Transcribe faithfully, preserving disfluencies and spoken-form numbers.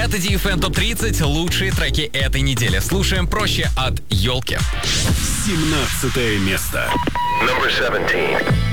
Это ди эф эн топ тридцать, лучшие треки этой недели. Слушаем «Проще» от Ёлки. семнадцатое место. Number seventeen.